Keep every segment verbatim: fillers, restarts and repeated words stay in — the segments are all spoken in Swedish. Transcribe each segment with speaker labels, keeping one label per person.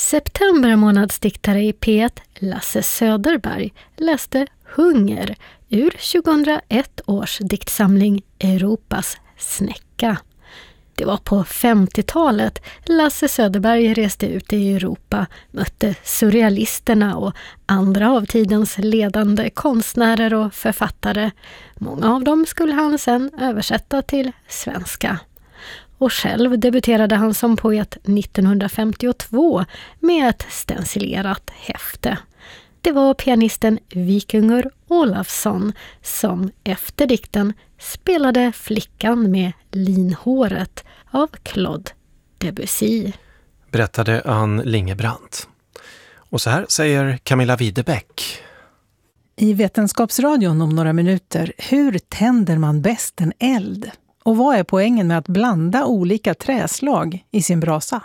Speaker 1: September månads diktare i P ett, Lasse Söderberg, läste Hunger ur tjugohundraett års diktsamling Europas snäcka. Det var på femtiotalet Lasse Söderberg reste ut i Europa, mötte surrealisterna och andra av tidens ledande konstnärer och författare. Många av dem skulle han sedan översätta till svenska. Och själv debuterade han som poet nittonhundrafemtiotvå med ett stencilerat häfte. Det var pianisten Vikingur Olafsson som efter dikten spelade Flickan med linhåret av Claude Debussy.
Speaker 2: Berättade Ann Lingebrandt. Och så här säger Camilla Widebeck.
Speaker 3: I Vetenskapsradion om några minuter, hur tänder man bäst en eld? Och vad är poängen med att blanda olika träslag i sin brasa?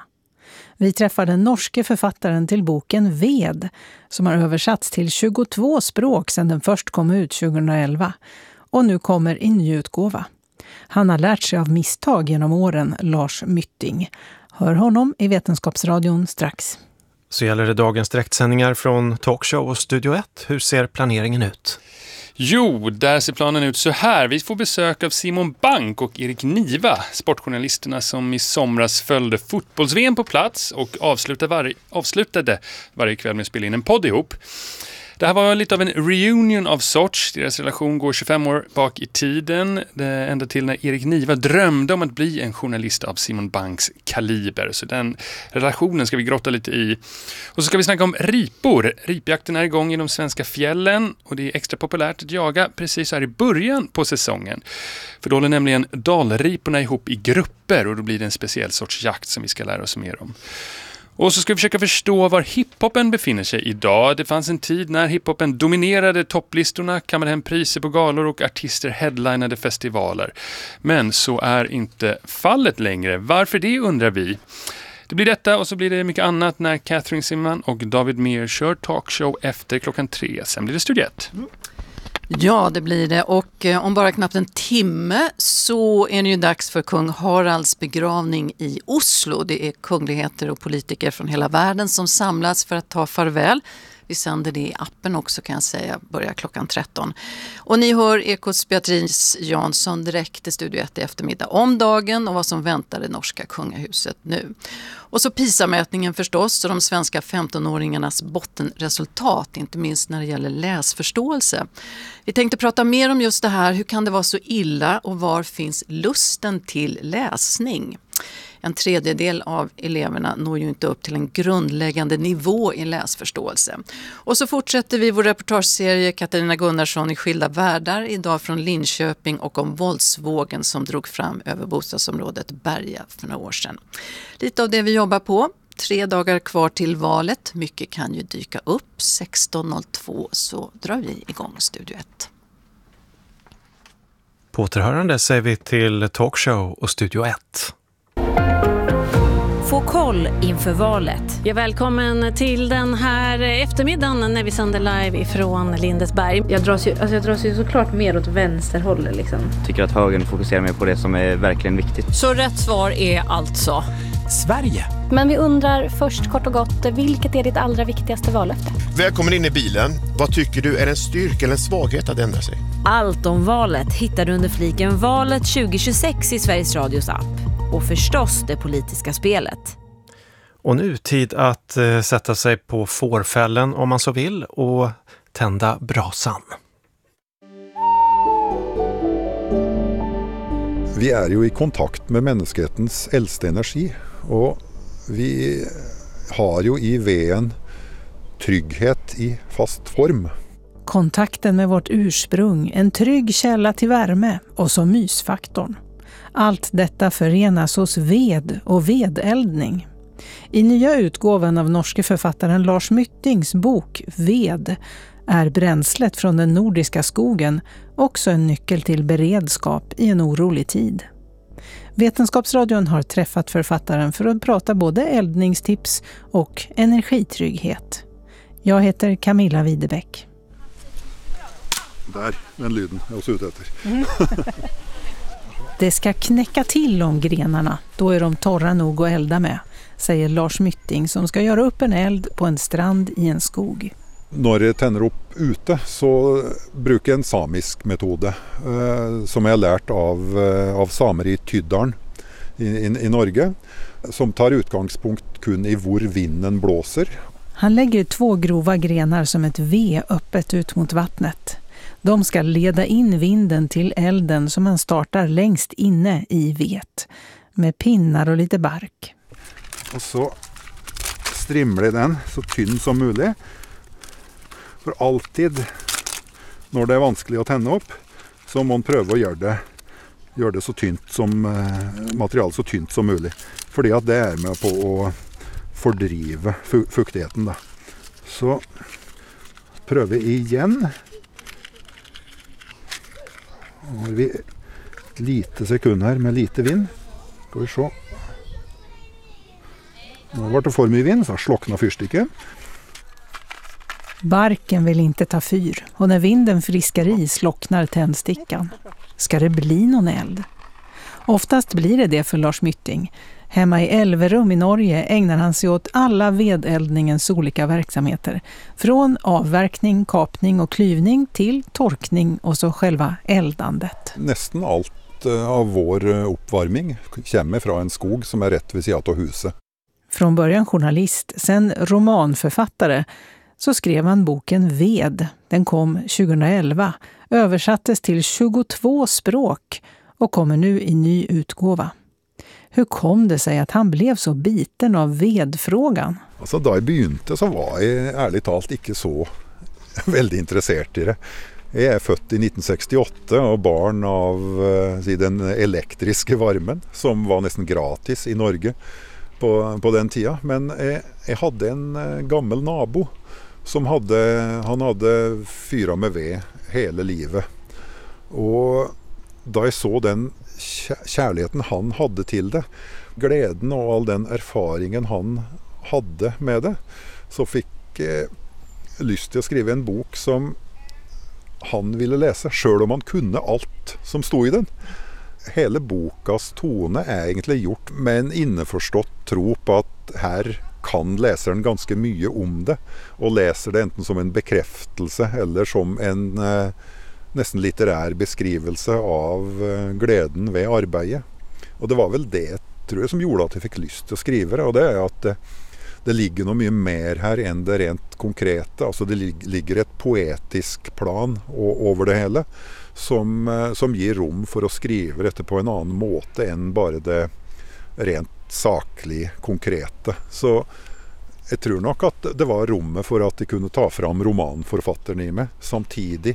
Speaker 3: Vi träffar den norske författaren till boken Ved, som har översatts till tjugotvå språk sedan den först kom ut tjugohundraelva och nu kommer i ny utgåva. Han har lärt sig av misstag genom åren, Lars Mytting. Hör honom i Vetenskapsradion strax.
Speaker 2: Så gäller det dagens direktsändningar från Talkshow och Studio ett. Hur ser planeringen ut?
Speaker 4: Jo, där ser planen ut så här. Vi får besök av Simon Bank och Erik Niva, sportjournalisterna som i somras följde fotbolls-V M på plats och avslutade, var- avslutade varje kväll med att spela in en podd ihop. Det här var lite av en reunion av sorts. Deras relation går tjugofem år bak i tiden. Det ända till när Erik Niva drömde om att bli en journalist av Simon Banks kaliber. Så den relationen ska vi grotta lite i. Och så ska vi snacka om ripor. Ripjakten är igång i de svenska fjällen. Och det är extra populärt att jaga precis här i början på säsongen. För då håller nämligen dalriporna ihop i grupper. Och då blir det en speciell sorts jakt som vi ska lära oss mer om. Och så ska vi försöka förstå var hiphopen befinner sig idag. Det fanns en tid när hiphopen dominerade topplistorna, kammade hem priser på galor och artister headlinade festivaler. Men så är inte fallet längre. Varför det undrar vi? Det blir detta och så blir det mycket annat när Catherine Simman och David Mer kör talkshow efter klockan tre. Sen blir det Studio ett. Mm.
Speaker 5: Ja, det blir det. Och eh, om bara knappt en timme så är det ju dags för kung Haralds begravning i Oslo. Det är kungligheter och politiker från hela världen som samlas för att ta farväl. Vi sänder det i appen också kan jag säga, börjar klockan tretton. Och ni hör Ekots Beatrice Jansson direkt i Studio ett i eftermiddag om dagen och vad som väntar det norska kungahuset nu. Och så PISA-mätningen förstås och de svenska femtonåringarnas bottenresultat, inte minst när det gäller läsförståelse. Vi tänkte prata mer om just det här, hur kan det vara så illa och var finns lusten till läsning? En tredjedel av eleverna når ju inte upp till en grundläggande nivå i läsförståelse. Och så fortsätter vi vår reportageserie Katarina Gunnarsson i Skilda världar, idag från Linköping och om våldsvågen som drog fram över bostadsområdet Berga för några år sedan. Lite av det vi jobbar på. Tre dagar kvar till valet. Mycket kan ju dyka upp. sexton noll två så drar vi igång Studio ett.
Speaker 2: På återhörande säger vi till Talkshow och Studio ett.
Speaker 6: Få koll inför valet. Ja, välkommen till den här eftermiddagen när vi sänder live ifrån Lindesberg.
Speaker 7: Jag dras ju, alltså jag dras ju såklart mer åt vänsterhållet liksom.
Speaker 8: Tycker att högern fokuserar mer på det som är verkligen viktigt.
Speaker 6: Så rätt svar är alltså
Speaker 9: Sverige.
Speaker 10: Men vi undrar först kort och gott, vilket är ditt allra viktigaste vallöfte?
Speaker 11: Välkommen in i bilen. Vad tycker du är en styrka eller en svaghet att ändra sig?
Speaker 6: Allt om valet hittar du under fliken Valet tjugohundratjugosex i Sveriges Radios app. Och förstås det politiska spelet.
Speaker 2: Och nu tid att eh, sätta sig på fårfällen om man så vill och tända brasan.
Speaker 12: Vi är ju i kontakt med mänsklighetens äldste energi och vi har ju i veden trygghet i fast form.
Speaker 3: Kontakten med vårt ursprung, en trygg källa till värme och så mysfaktorn. Allt detta förenas hos ved och vedeldning. I nya utgåvan av norske författaren Lars Myttings bok Ved är bränslet från den nordiska skogen också en nyckel till beredskap i en orolig tid. Vetenskapsradion har träffat författaren för att prata både eldningstips och energitrygghet. Jag heter Camilla Widebeck.
Speaker 12: Där, den lyden jag var ute efter.
Speaker 3: Mm. Det ska knäcka till om grenarna, då är de torra nog att elda med. säger Lars Mytting som ska göra upp en eld på en strand i en skog.
Speaker 12: Når jeg tenner opp ute, så bruker jeg en samisk metode eh, som jeg har lært av, eh, av samer i Tyddalen i, i, i Norge, som tar utgangspunkt kun i hvor vinden blåser.
Speaker 3: Han lägger två grova grenar som ett V öppet ut mot vattnet. De ska leda in vinden till elden som han startar längst inne i vet, med pinnar och lite bark.
Speaker 12: Og så strimler jeg den så tynn som mulig. For alltid, når det er vanskelig å tenne opp, så må man prøve å gjøre det, gjøre det så tynt som, materialet så tynt som mulig. Fordi at det er med på å fordrive fuktigheten da. Så prøver vi igjen. Nå har vi et lite sekund her med lite vind. Skal vi se. Nå var det for mye vind, så slokna fyrstikken.
Speaker 3: Barken vill inte ta fyr och när vinden friskar i slocknar tändstickan. Ska det bli någon eld? Oftast blir det det för Lars Mytting. Hemma i Elverum i Norge ägnar han sig åt alla vedeldningens olika verksamheter. Från avverkning, kapning och klyvning till torkning och så själva eldandet.
Speaker 12: Nästan allt av vår uppvärmning kommer från en skog som är rätt vid sidan av huset.
Speaker 3: Från början journalist, sen romanförfattare, så skrev han boken Ved. Den kom tjugoelva, översattes till tjugotvå språk och kommer nu i ny utgåva. Hur kom det sig att han blev så biten av vedfrågan?
Speaker 12: Alltså, da jeg begynte så var jeg ærlig talt ikke så veldig interessert i det. Jeg er født i nitten sekstiåtte og barn av uh, den elektriske varmen, som var nesten gratis i Norge på, på den tida. Men jeg, jeg hadde en uh, gammel nabo som hadde, han hadde fyra med ved hele livet. Og da jeg så den kjærligheten han hadde til det, gleden og all den erfaringen han hadde med det, så fikk jeg lyst til å skrive en bok som han ville lese, selv om han kunne alt som sto i den. Hele bokas tone er egentlig gjort med en innforstått tro på at her kan leseren ganske mye om det, og leser det enten som en bekreftelse eller som en eh, nesten litterær beskrivelse av eh, gleden ved arbeidet. Og det var vel det, tror jeg, som gjorde at jeg fikk lyst til å skrive det, og det er at det, det ligger noe mye mer her enn det rent konkrete. Altså det ligger et poetisk plan over det hele, som, eh, som gir rom for å skrive dette på en annen måte enn bare det rent saklig konkrete. Så jeg tror nok at det var rommet for at de kunne ta fram romanforfatteren i meg, samtidig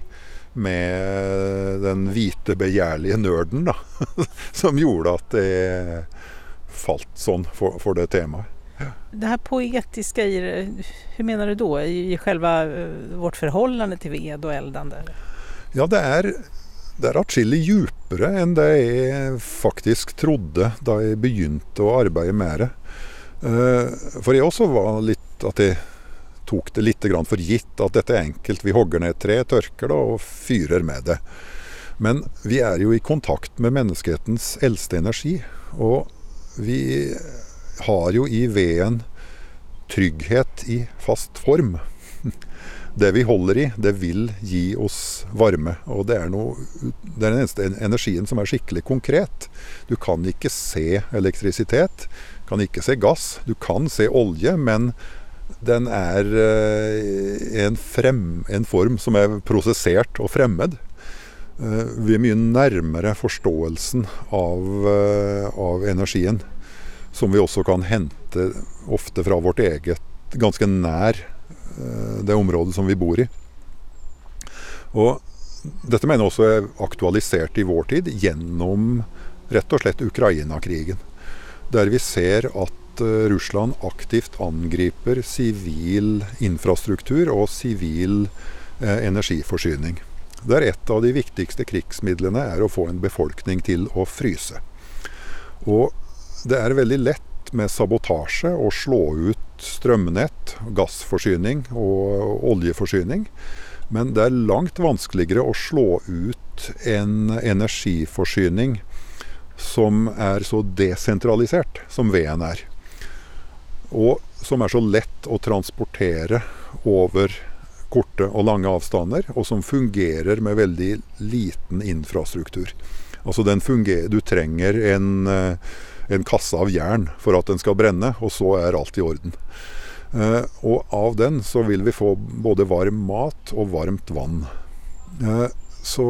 Speaker 12: med den hvite begjærlige nørden da, som gjorde at det falt sånn for, for det temaet.
Speaker 3: Det här poetiska i det, hur menar du då? I själva vårt förhållande till ved och eldande?
Speaker 12: Ja, det är Det er atskillig djupere enn det jeg faktisk trodde da jeg begynte å arbeide med det. For jeg også var litt at jeg tok det litt grann for gitt at dette er enkelt. Vi hogger ned et tre, tørker det og fyrer med det. Men vi er jo i kontakt med menneskehetens eldste energi, og vi har jo i veden trygghet i fast form. Det vi holder i, det vil gi oss varme, og det er, noe, det er den eneste energien som er skikkelig konkret. Du kan ikke se elektrisitet, kan ikke se gass, du kan se olje, men den er en, frem, en form som er prosessert og fremmed. Vi er mye nærmere forståelsen av, av energien, som vi også kan hente ofte fra vårt eget, ganske nær det området som vi bor i. Og dette mener jeg også er aktualisert i vår tid gjennom rett og slett Ukraina-krigen, der vi ser at Russland aktivt angriper sivil infrastruktur og sivil eh, energiforsyning. Der et av de viktigste krigsmidlene er å få en befolkning til å fryse. Og det er veldig lett med sabotasje å slå ut strømnett, gassforsyning og oljeforsyning, men det er langt vanskeligere å slå ut en energiforsyning som er så desentralisert som veden er. og som er så lett å transportere over korte og lange avstander, og som fungerer med veldig liten infrastruktur. Altså den fungerer, du trenger en, en kasse av jern for at den skal brenne, og så er alt i orden. Eh, og av den så vil vi få både varm mat og varmt vann. Eh, så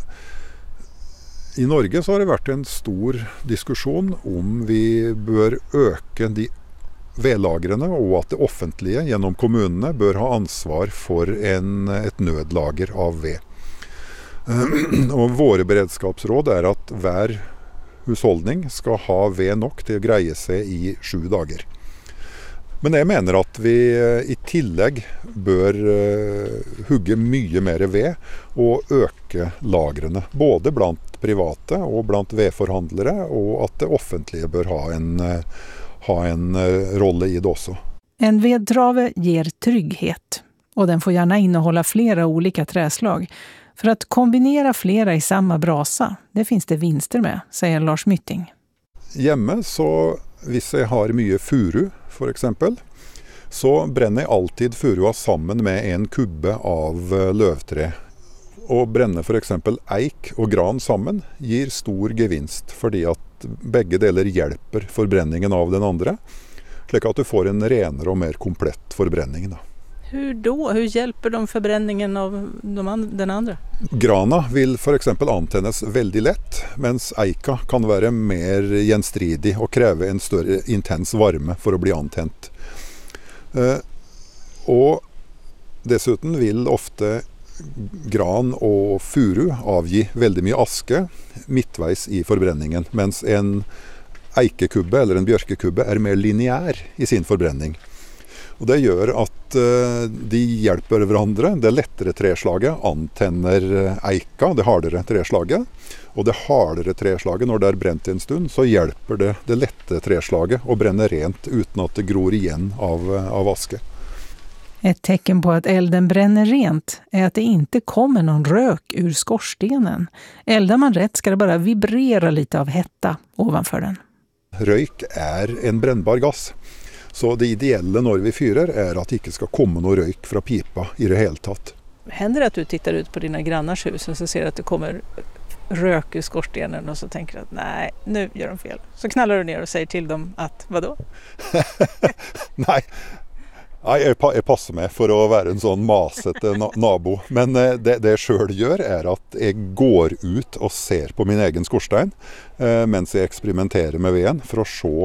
Speaker 12: i Norge så har det vært en stor diskusjon om vi bør øke de vedlagrene, og at det offentlige gjennom kommunene bør ha ansvar for en, et nødlager av ved. Og våre beredskapsråd er at hver husholdning skal ha ved nok til å greie seg i sju dager. Men jeg mener at vi i tillegg bør hugge mye mer ved og øke lagrene, både blant private og blant vedforhandlere, og at det offentlige bør ha en, ha en rolle i det også.
Speaker 3: En vedtrave ger trygghet, och den får gärna innehålla flera olika träslag. För att kombinera flera i samma brasa, det finns det vinster med, säger Lars Mytting.
Speaker 12: Hjemme så, hvis jeg har mye furu for eksempel, så brenner jeg alltid furua sammen med en kubbe av løvtre. Og brenne for eksempel eik og gran sammen gir stor gevinst, fordi at begge deler hjelper forbrenningen av den andre, slik at du får en renere og mer komplett forbrenning da.
Speaker 3: Hur då? Hur hjälper de förbränningen av de and- den andra?
Speaker 12: Grana vil for eksempel antennes veldig lett, mens eika kan være mer gjenstridig og kreve en større intens varme for å bli antent. Eh, og dessuten vil ofte gran og furu avgi veldig mye aske midtveis i forbrenningen, mens en eikekubbe eller en bjørkekubbe er mer lineær i sin forbrenning. Og det gjør at uh, de hjelper hverandre. Det lettere treslaget antenner eika, det hardere treslaget. Og det hardere treslaget, når det er brent en stund, så hjelper det det lette treslaget å brenne rent uten at det gror igjen av, av aske.
Speaker 3: Ett tecken på att elden bränner rent är att det inte kommer någon rök ur skorstenen. Eldar man rätt ska det bara vibrera lite av hetta ovanför den.
Speaker 12: Røyk er en brennbar gass. Så det ideelle når vi fyrer er at det ikke skal komme noe røyk fra pipa i det hele tatt.
Speaker 3: Händer det att du tittar ut på dina grannars hus och så ser att det kommer rök ur skorstenen och så tänker du att nej, nu gör de fel. Så knallar du ner och säger till dem att, vadå?
Speaker 12: Nej, Nei jeg, jeg passer meg for å være en sånn masete nabo. Men det, det jeg selv gjør er at jeg går ut og ser på min egen skorstein eh, mens jeg eksperimenterer med veden for å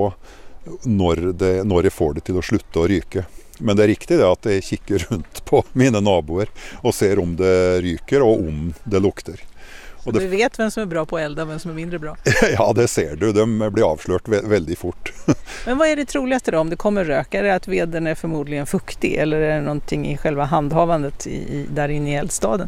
Speaker 12: se når, det, når jeg får det til å slutte å ryke. Men det er riktig det at jeg kikker rundt på mine naboer og ser om det ryker og om det lukter.
Speaker 3: Så det... du vet hvem som er bra på elda, hvem som er mindre bra?
Speaker 12: Ja, det ser du. De blir avslørt ve- veldig fort.
Speaker 3: Men vad är det troligaste då om det kommer rök? Är det att veden är förmodligen fuktig eller är det någonting i själva handhavandet i, i, där inne i eldstaden?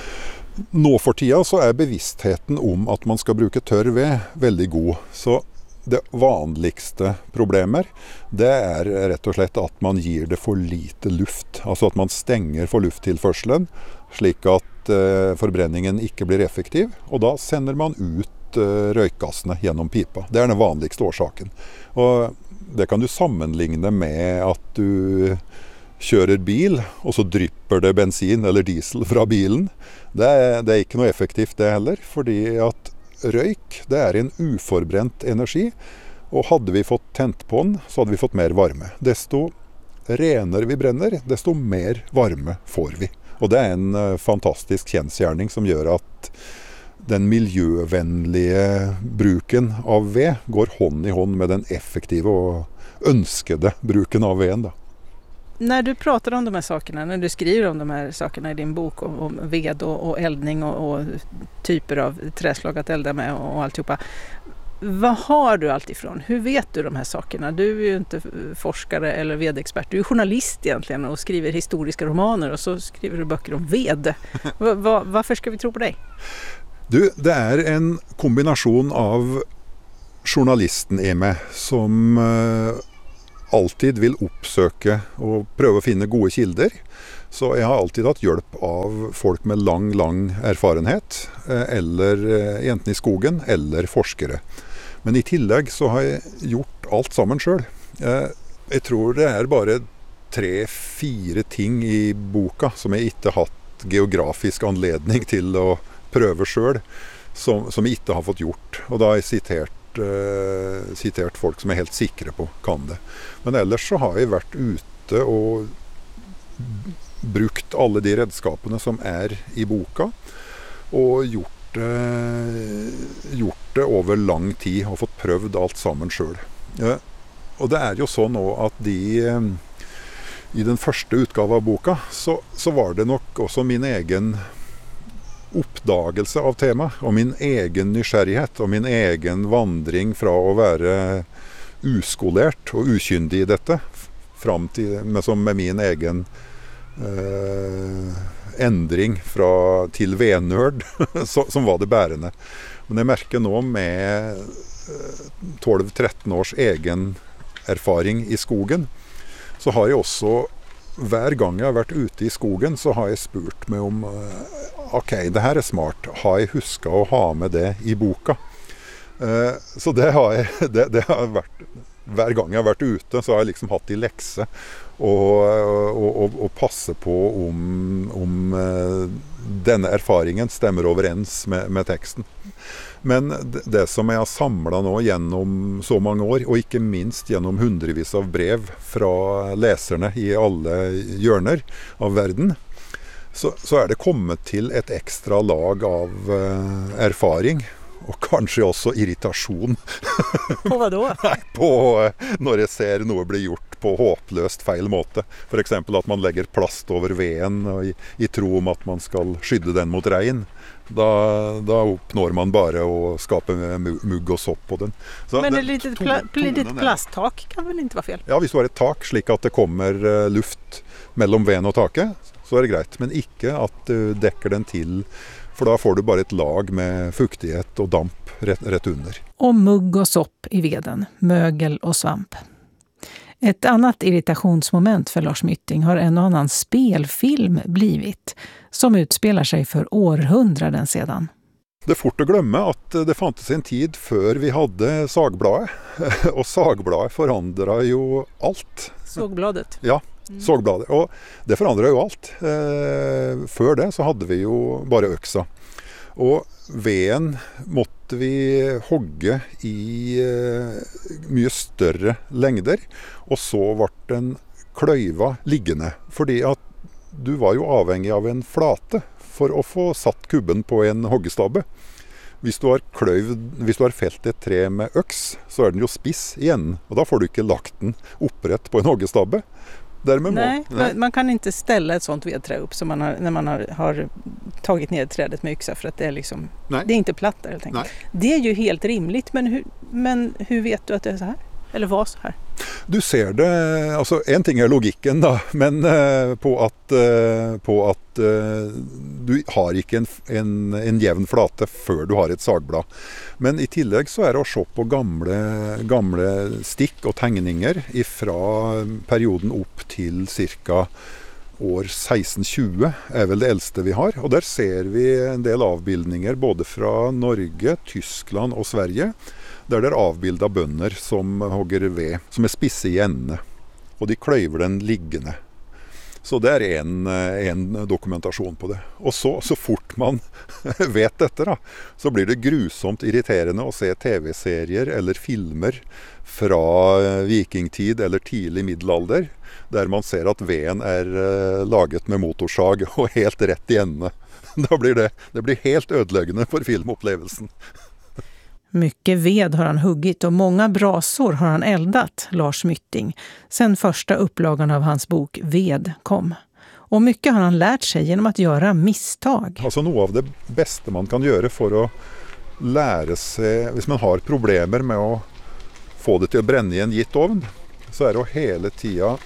Speaker 12: Nå for tida så er bevisstheten om at man skal bruke tørr ved veldig god. Så det vanligste problemer, det er rett og slett at man gir det for lite luft. Altså at man stenger for lufttilførselen, slik at uh, forbrenningen ikke blir effektiv. Og da sender man ut uh, røykgassene gjennom pipa. Det er den vanligste årsaken. Og det kan du sammenligne med at du kjører bil, og så drypper det bensin eller diesel fra bilen. Det er, det er ikke noe effektivt det heller, fordi at røyk, det er en uforbrent energi, og hadde vi fått tent på den, så hadde vi fått mer varme. Desto renere vi brenner, desto mer varme får vi. Og det er en uh, fantastisk kjensgjerning som gjør at den miljøvennlige bruken av ved går hånd i hånd med den effektive og ønskede bruken av veden da.
Speaker 3: När du pratar om de här sakerna, när du skriver om de här sakerna i din bok om, om ved och, och eldning och, och typer av träslag att elda med och, och alltihopa. Vad har du allt ifrån? Hur vet du de här sakerna? Du är ju inte forskare eller vedexpert. Du är journalist egentligen och skriver historiska romaner och så skriver du böcker om ved. va, va, varför ska vi tro på dig?
Speaker 12: Du, det er en kombinasjon av journalisten i meg som uh, alltid vil oppsøke og prøve å finne gode kilder. Så jeg har alltid hatt hjelp av folk med lang, lang erfarenhet, eller enten i skogen, eller forskere. Men i tillegg så har jeg gjort alt sammen selv. Jeg tror det er bare tre-fire ting i boka som jeg ikke har hatt geografisk anledning til å prøve selv, som, som jeg ikke har fått gjort. Og da har jeg sitert, uh, sitert folk som er helt sikre på kan det. Men ellers så har jeg vært ute og brukt alle de redskapene som er i boka, og gjort, uh, gjort det over lang tid, og fått prøvd alt sammen selv. Uh, og det er jo sånn nå at de... Uh, I den første utgave av boka så, så var det nok også min egen oppdagelse av tema, og min egen nysgjerrighet, og min egen vandring fra å være uskolert og ukyndig i dette, fram til, med, som med min egen eh, endring fra, til venørd, som var det bærende. Men jeg merker nå med tolv tretten års egen erfaring i skogen, så har jeg også, hver gang jeg har vært ute i skogen, så har jeg spurt meg om, ok, det her er smart, har jeg husket å ha med det i boka? Uh, så det har jeg, det, det har vært, hver gang jeg har vært ute, så har jeg liksom hatt i lekse, og, og, og, og passe på om, om uh, denne erfaringen stemmer overens med, med teksten. Men det, det som jeg har samlet nå gjennom så mange år, og ikke minst gjennom hundrevis av brev fra leserne i alle hjørner av verden, så, så er det kommet til et ekstra lag av uh, erfaring, og kanskje også irritasjon.
Speaker 3: På hva da?
Speaker 12: Nei, på uh, når jeg ser noe bli gjort på håpløst feil måte. For eksempel at man legger plast over veden i, i tro om at man skal skydde den mot regn. Da, da oppnår man bare å skape mugg og sopp på den. Så
Speaker 3: Men
Speaker 12: det,
Speaker 3: et litet, pla litet plasttak kan vel ikke være fel?
Speaker 12: Ja, hvis du har et tak slik at det kommer uh, luft mellom veden og taket, så er det greit. Men ikke at du dekker den til, for da får du bare et lag med fuktighet og damp rett, rett under.
Speaker 3: Och mugg och sopp i veden, mögel och svamp. Ett annat irritationsmoment för Lars Mytting har en och annan spelfilm blivit, som utspelar sig för århundraden sedan.
Speaker 12: Det är fort att glömma att det fanns en tid før vi hade sagbladet, och sagbladet förändrar ju allt.
Speaker 3: Sågbladet?
Speaker 12: Ja, sågbladet. Och det förändrar ju allt. Før det så hade vi ju bara öxa. Och veden måtte vi hogge i mye større lengder, og så ble den kløyva liggende, fordi at du var jo avhengig av en flate for å få satt kubben på en hoggestabbe. Hvis du har kløyvd, hvis du har felt et tre med øks, så er den jo spiss igjen, og da får du ikke lagt den opprett på en hoggestabbe. Därmed
Speaker 3: Nej,
Speaker 12: må, nej,
Speaker 3: man kan inte ställa ett sånt vedträ upp som man har, när man har, har tagit ner trädet med yxa, för att det är liksom, det är inte platt där helt enkelt. Det är ju helt rimligt, men hur, men hur vet du att det är så här? Eller var så här?
Speaker 12: Du ser det, alltså en ting är logiken då, men eh, på att, eh, på att eh, du har inte en, en, en jevn flate før du har ett sagblad. Men i tillegg så er det å se på gamle, gamle stikk og tegninger fra perioden opp til cirka år seksten tjue er vel det eldste vi har. Og der ser vi en del avbildninger både fra Norge, Tyskland og Sverige, der det er avbildet bønder som hogger ved, som er spisse i endene, og de kløyver den liggende. Så det er en, en dokumentasjon på det. Og så, så fort man vet dette, da, så blir det grusomt irriterende å se tv-serier eller filmer fra vikingtid eller tidlig middelalder, der man ser at veden er laget med motorsag og helt rett i endene. Da blir det, det blir helt ødeleggende for filmopplevelsen.
Speaker 3: Mycket ved har han huggit och många brasor har han eldat, Lars Mytting, sen första upplagan av hans bok Ved kom. Och mycket har han lärt sig genom att göra misstag.
Speaker 12: Alltså något av det bästa man kan göra för att lära sig, hvis man har problemer med att få det till att bränna i en gitt ovn, så är det att hela tiden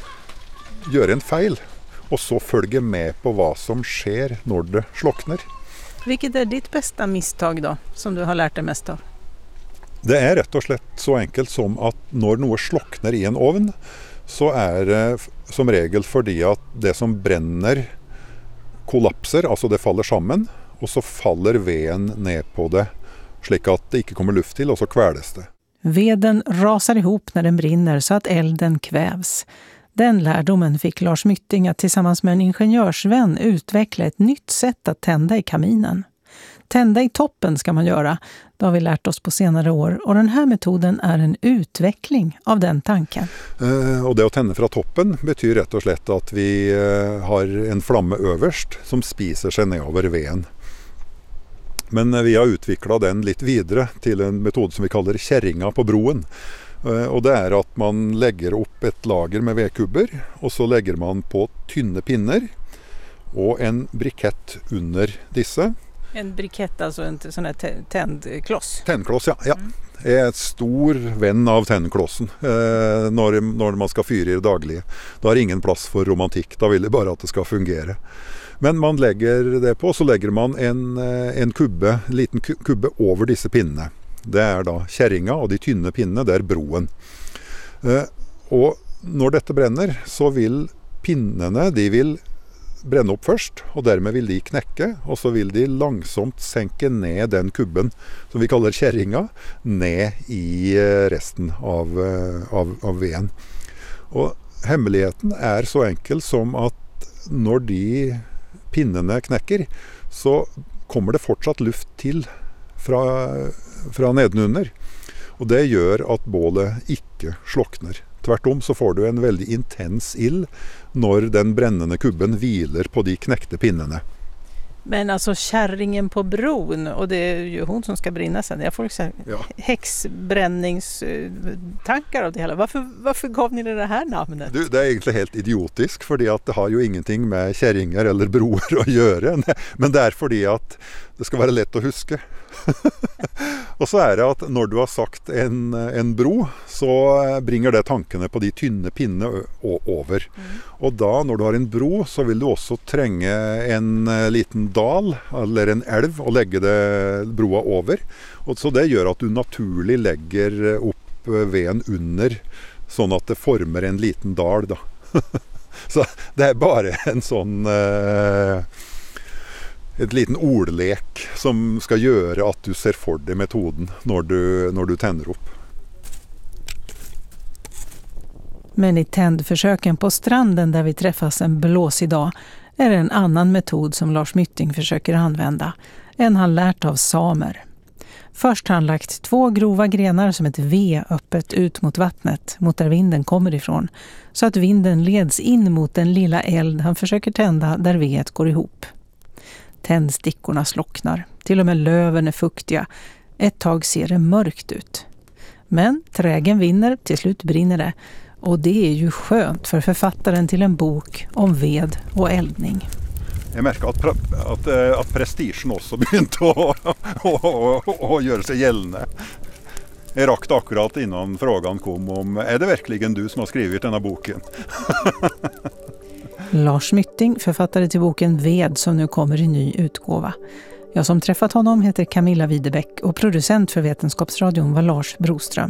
Speaker 12: göra en fel och så följa med på vad som sker när det slocknar.
Speaker 3: Vilket är ditt bästa misstag då, som du har lärt dig mest av?
Speaker 12: Det är rätt och slett så enkelt som att när något slocknar i en ovn, så är det som regel fordi att det som bränner kollapser, alltså det faller samman, och så faller veden ned på det, slik att det inte kommer luft till, och så kväles det.
Speaker 3: Veden rasar ihop när den brinner så att elden kvävs. Den lärdomen fick Lars Mytting att tillsammans med en ingenjörsvän utveckla ett nytt sätt att tända i kaminen. Tända i toppen ska man göra, det har vi lärt oss på senare år. Och den här metoden är en utveckling av den tanken.
Speaker 12: Eh, och det att tända från toppen betyder rätt och slett att vi eh, har en flamme överst som spiser sig ner över veden. Men vi har utvecklat den lite vidare till en metod som vi kallar kärringa på broen. Eh, och det är att man lägger upp ett lager med vedkubber och så lägger man på tynne pinnar och en brikett under dessa.
Speaker 3: En brikett, alltså en sån här tändkloss.
Speaker 12: Tändkloss, ja. ja. Jag är ett stor vän av tändklossen eh, när, när man ska fyra i det dagliga. Då har ingen plats för romantik, då vill det bara att det ska fungera. Men man lägger det på, så lägger man en, en kubbe, en liten kubbe över dessa pinnar. Det är då kärringa och de tynne pinne, det är broen. Eh, och när detta bränner så vill pinnarna, de vill bränna upp först och därmed vill de knäcka och så vill de långsamt sänka ner den kubben som vi kallar kärringa ner i resten av, av, av veden. Och hemligheten är så enkel som att när de pinnarna knäcker så kommer det fortsatt luft till från, från nedenunder. Och det gör att bålet inte slocknar. Tvärtom så får du en väldigt intens ild när den brännande kubben vilar på de knäckta pinnarna.
Speaker 3: Men alltså kärringen på bron, och det är ju hon som ska brinna sen. Jag får liksom ja. häxbränningstankar av det hela. Varför, varför gav ni det här namnet?
Speaker 12: Du, det är egentligen helt idiotiskt, för att det har ju ingenting med kärringar eller broar att göra. Men det är för att det ska vara lätt att huska. Och så är det att när du har sagt en, en bro så bringer det tankarna på de tynne pinne över. Mm. Och då när du har en bro så vill du också tränga en liten dal eller en älv och lägga det broa över. Och så det gör att du naturligt lägger upp veden under så att det formar en liten dal då. Så det är bara en sån eh, ett liten ordlek som ska göra att du ser för dig metoden när du, när du tänder upp.
Speaker 3: Men i tändförsöken på stranden där vi träffas en blåsig dag är det en annan metod som Lars Mytting försöker använda, en han lärt av samer. Först har han lagt två grova grenar som ett V öppet ut mot vattnet, mot där vinden kommer ifrån, så att vinden leds in mot den lilla eld han försöker tända där vedet går ihop. Tändstickorna slocknar, till och med löven är fuktiga. Ett tag ser det mörkt ut. Men trägen vinner, till slut brinner det. Och det är ju skönt för författaren till en bok om ved och eldning.
Speaker 12: Jag märker att, att, att prestigen också började att, att, att, att göra sig gällande. Jag rakte akkurat innan frågan kom om är det verkligen du som har skrivit den här boken?
Speaker 3: Lars Mytting, författare till boken Ved som nu kommer i ny utgåva. Jag som träffat honom heter Camilla Widebäck och producent för Vetenskapsradion var Lars Broström.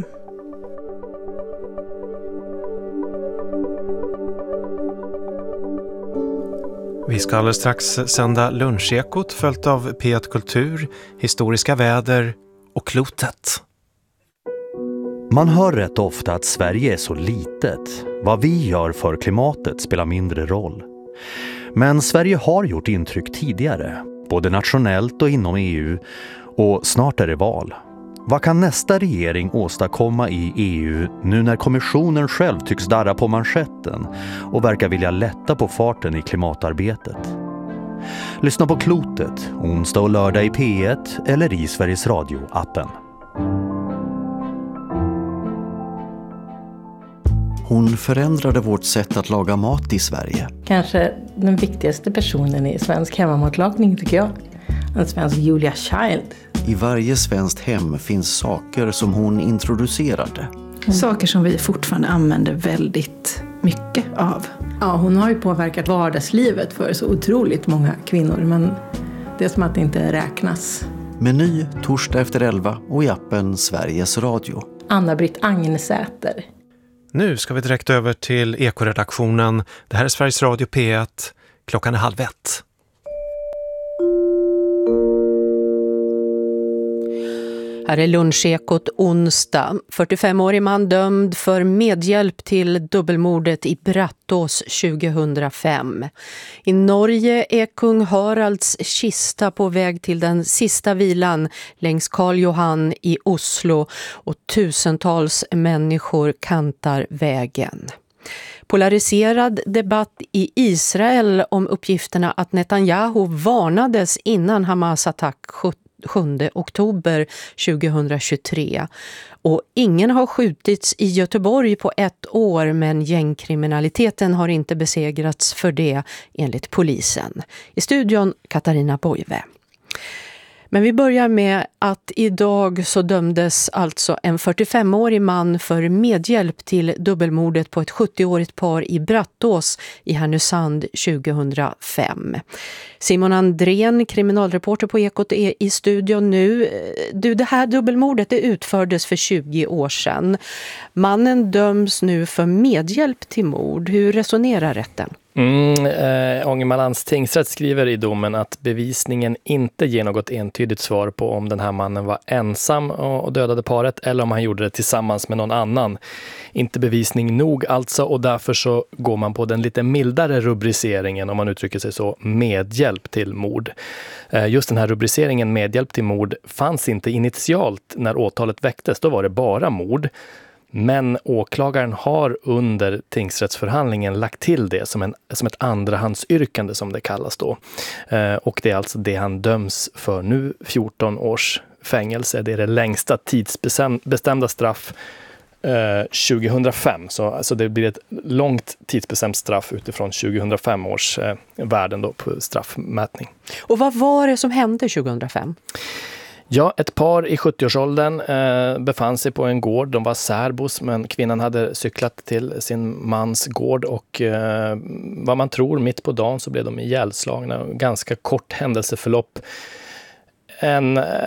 Speaker 2: Vi ska alldeles strax sända lunchekot följt av P ett Kultur, historiska väder och klotet.
Speaker 9: Man hör rätt ofta att Sverige är så litet. Vad vi gör för klimatet spelar mindre roll. Men Sverige har gjort intryck tidigare, både nationellt och inom E U, och snart är det val. Vad kan nästa regering åstadkomma i E U nu när kommissionen själv tycks darra på manschetten och verkar vilja lätta på farten i klimatarbetet? Lyssna på Klotet, onsdag och lördag i P ett eller i Sveriges Radio-appen.
Speaker 13: Hon förändrade vårt sätt att laga mat i Sverige.
Speaker 14: Kanske den viktigaste personen i svensk hemmamatlagning tycker jag. En svensk Julia Child.
Speaker 13: I varje svenskt hem finns saker som hon introducerade.
Speaker 15: Mm. Saker som vi fortfarande använder väldigt mycket av. Ja, hon har ju påverkat vardagslivet för så otroligt många kvinnor. Men det är som att det inte räknas.
Speaker 13: Meny torsdag efter elva och i appen Sveriges Radio.
Speaker 14: Anna-Britt Agnsäter.
Speaker 2: Nu ska vi direkt över till Ekoredaktionen. Det här är Sveriges Radio P ett. Klockan är halv ett.
Speaker 16: Här är Lunchekot onsdag. fyrtiofemårig man dömd för medhjälp till dubbelmordet i Brattås tjugohundrafem. I Norge är kung Haralds kista på väg till den sista vilan längs Karl Johan i Oslo och tusentals människor kantar vägen. Polariserad debatt i Israel om uppgifterna att Netanyahu varnades innan Hamas attack sjunde oktober tjugohundratjugotre. Och ingen har skjutits i Göteborg på ett år, men gängkriminaliteten har inte besegrats för det enligt polisen. I studion Katarina Boive. Men vi börjar med att idag så dömdes alltså en fyrtiofemårig man för medhjälp till dubbelmordet på ett sjuttioårigt par i Brattås i Härnösand tjugohundrafem. Simon Andrén, kriminalreporter på Ekot, är i studion nu. Du, det här dubbelmordet det utfördes för tjugo år sedan. Mannen döms nu för medhjälp till mord. Hur resonerar rätten?
Speaker 17: Mm, eh, Ångermanlands tingsrätt skriver i domen att bevisningen inte ger något entydigt svar på om den här mannen var ensam och dödade paret eller om han gjorde det tillsammans med någon annan. Inte bevisning nog alltså, och därför så går man på den lite mildare rubriceringen, om man uttrycker sig så, medhjälp till mord. Eh, just den här rubriceringen medhjälp till mord fanns inte initialt när åtalet väcktes, då var det bara mord. Men åklagaren har under tingsrättsförhandlingen lagt till det som, en, som ett andrahandsyrkande som det kallas då. Eh, och det är alltså det han döms för nu, fjorton års fängelse. Det är det längsta tidsbestämda straff eh, tjugohundrafem. Så alltså det blir ett långt tidsbestämt straff utifrån tjugohundrafem års eh, värden då på straffmätning.
Speaker 16: Och vad var det som hände tjugohundrafem?
Speaker 17: Ja, ett par i sjuttioårsåldern eh, befann sig på en gård. De var särbos, men kvinnan hade cyklat till sin mans gård och eh, vad man tror mitt på dagen så blev de ihjälslagna. Ganska kort händelseförlopp. En eh,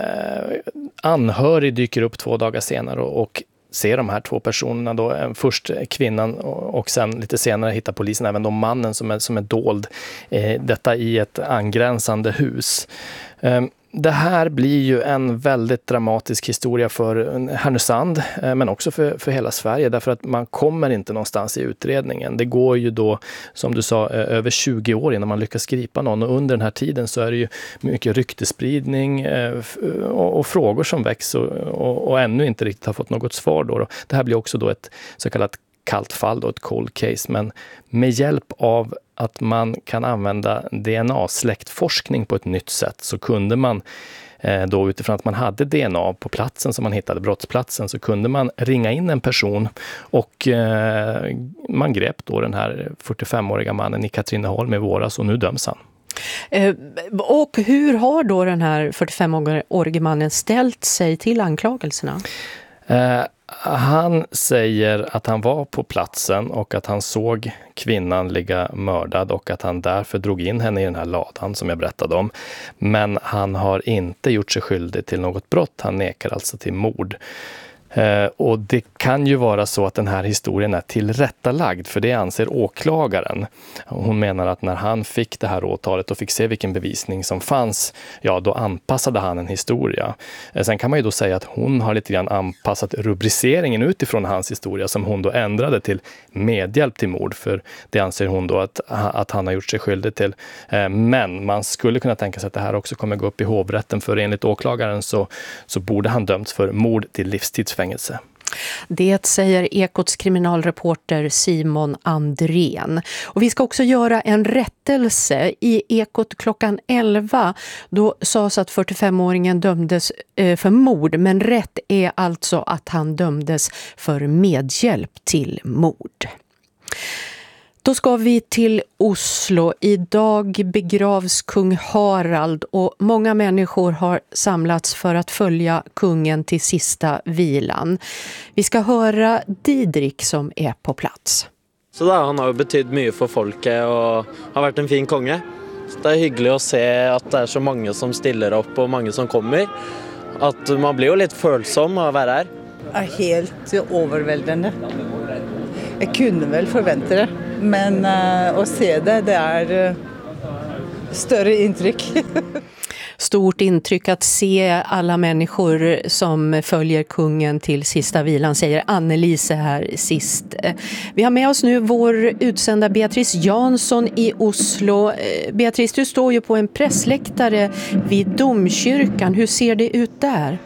Speaker 17: anhörig dyker upp två dagar senare och, och ser de här två personerna då. Först kvinnan och, och sen lite senare hittar polisen även då mannen som är, som är dold. Eh, detta i ett angränsande hus. Eh, Det här blir ju en väldigt dramatisk historia för Härnösand, men också för, för hela Sverige, därför att man kommer inte någonstans i utredningen. Det går ju då, som du sa, över tjugo år innan man lyckas gripa någon, och under den här tiden så är det ju mycket ryktespridning och, och frågor som väcks och, och, och ännu inte riktigt har fått något svar då. Det här blir också då ett så kallat kallt fall, då, ett cold case, men med hjälp av att man kan använda D N A-släktforskning på ett nytt sätt så kunde man eh, då utifrån att man hade D N A på platsen som man hittade, brottsplatsen, så kunde man ringa in en person och eh, man grep då den här fyrtiofemåriga mannen i Katrineholm i våras och nu döms han.
Speaker 16: Eh, och hur har då den här fyrtiofemårige mannen ställt sig till anklagelserna?
Speaker 17: Eh, Han säger att han var på platsen och att han såg kvinnan ligga mördad och att han därför drog in henne i den här ladan som jag berättade om. Men han har inte gjort sig skyldig till något brott. Han nekar alltså till mord. Eh, och det kan ju vara så att den här historien är tillrättalagd, för det anser åklagaren. Hon menar att när han fick det här åtalet och fick se vilken bevisning som fanns, ja då anpassade han en historia. Eh, sen kan man ju då säga att hon har lite grann anpassat rubriceringen utifrån hans historia som hon då ändrade till medhjälp till mord, för det anser hon då att, att han har gjort sig skyldig till. Eh, men man skulle kunna tänka sig att det här också kommer gå upp i hovrätten, för enligt åklagaren så, så borde han dömts för mord till livstidsfängelse.
Speaker 16: Det säger Ekots kriminalreporter Simon Andrén. Och vi ska också göra en rättelse. I Ekot klockan elva då sades att fyrtiofemåringen dömdes eh, för mord, men rätt är alltså att han dömdes för medhjälp till mord. Då ska vi till Oslo. Idag begravs kung Harald och många människor har samlats för att följa kungen till sista vilan. Vi ska höra Didrik som är på plats.
Speaker 18: Så da, han har ju betytt mycket för folket och har varit en fin konge. Så det är hyggligt att se att det är så många som ställer upp och många som kommer. Att man blir ju lite følsom av att vara här.
Speaker 19: Det är helt överväldigande. Jag kunde väl förvänta det, men uh, att se det, det är uh, större intryck.
Speaker 16: stort intryck att se alla människor som följer kungen till sista vilan, säger Annelise här sist. Vi har med oss nu vår utsända Beatrice Jansson i Oslo. Beatrice, du står ju på en pressläktare vid domkyrkan. Hur ser det ut där?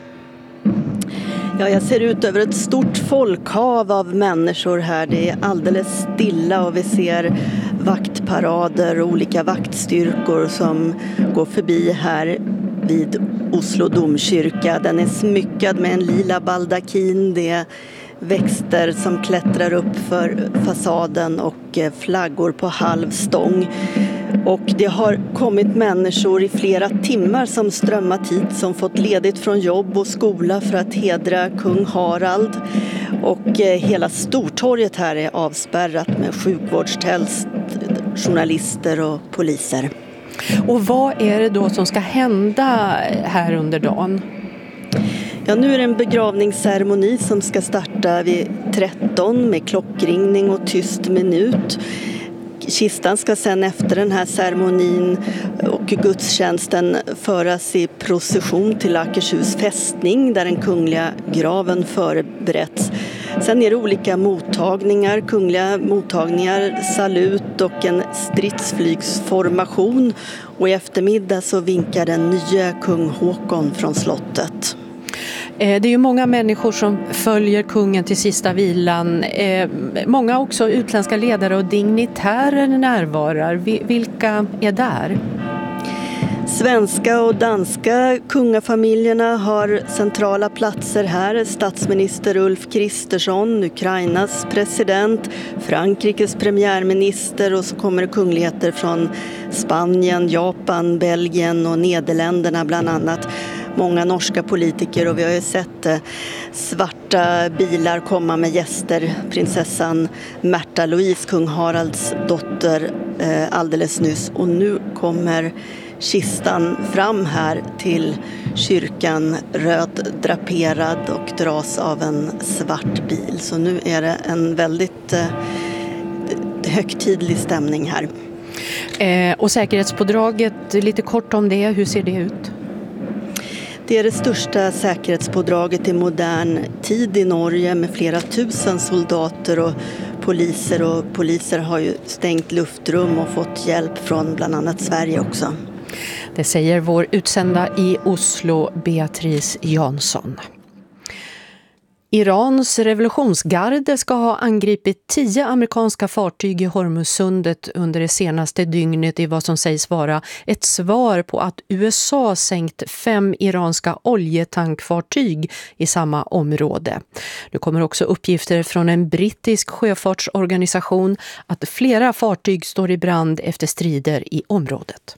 Speaker 20: Ja, jag ser ut över ett stort folkhav av människor här. Det är alldeles stilla och vi ser vaktparader och olika vaktstyrkor som går förbi här vid Oslo domkyrka. Den är smyckad med en lila baldakin. Det är växter som klättrar upp för fasaden och flaggor på halv stång. Och det har kommit människor i flera timmar som strömmat hit, som fått ledigt från jobb och skola för att hedra kung Harald. Och hela Stortorget här är avspärrat med sjukvårdstält, journalister och poliser.
Speaker 16: Och vad är det då som ska hända här under dagen?
Speaker 20: Ja, nu är det en begravningsceremoni som ska starta vid tretton med klockringning och tyst minut. Kistan ska sen efter den här ceremonin och gudstjänsten föras i procession till Akershus fästning där den kungliga graven förberetts. Sen är det olika mottagningar, kungliga mottagningar, salut och en stridsflygsformation. Och i eftermiddag så vinkar den nya kung Håkon från slottet.
Speaker 16: Det är ju många människor som följer kungen till sista vilan. Många också utländska ledare och dignitärer närvarar. Vilka är där?
Speaker 20: Svenska och danska kungafamiljerna har centrala platser här. Statsminister Ulf Kristersson, Ukrainas president, Frankrikes premiärminister och så kommer det kungligheter från Spanien, Japan, Belgien och Nederländerna bland annat. Många norska politiker och vi har ju sett eh, svarta bilar komma med gäster. Prinsessan Märta Louise, kung Haralds dotter, eh, alldeles nyss. Och nu kommer kistan fram här till kyrkan, röd draperad och dras av en svart bil. Så nu är det en väldigt eh, högtidlig stämning här.
Speaker 16: Eh, och säkerhetspådraget, lite kort om det, hur ser det ut?
Speaker 20: Det är det största säkerhetspådraget i modern tid i Norge med flera tusen soldater och poliser. Och poliser har ju stängt luftrum och fått hjälp från bland annat Sverige också.
Speaker 16: Det säger vår utsända i Oslo, Beatrice Jansson. Irans revolutionsgarde ska ha angripit tio amerikanska fartyg i Hormuzsundet under det senaste dygnet i vad som sägs vara ett svar på att U S A sänkt fem iranska oljetankfartyg i samma område. Nu kommer också uppgifter från en brittisk sjöfartsorganisation att flera fartyg står i brand efter strider i området.